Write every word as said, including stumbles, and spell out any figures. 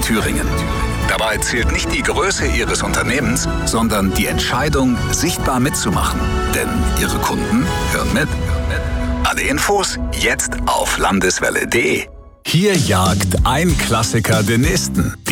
Thüringen. Dabei zählt nicht die Größe Ihres Unternehmens, sondern die Entscheidung, sichtbar mitzumachen. Denn Ihre Kunden hören mit. Alle Infos jetzt auf landeswelle punkt de. Hier jagt ein Klassiker den nächsten. Die